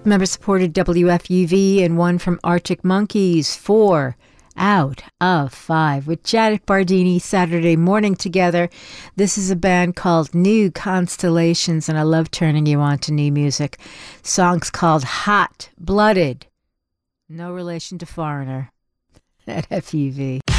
Member-supported WFUV, and one from Arctic Monkeys, 4 out of 5, with Janet Bardini Saturday Morning Together. This is a band called New Constellations, and I love turning you on to new music. Song's called Hot Blooded. No relation to Foreigner at FUV.